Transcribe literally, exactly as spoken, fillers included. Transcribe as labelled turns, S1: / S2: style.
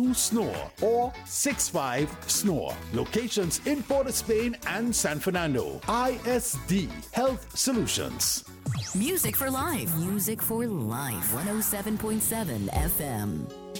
S1: Snore or six five Snore. Locations in Port of Spain and San Fernando. I S D Health Solutions.
S2: Music for Life. Music for Life. one oh seven point seven F M.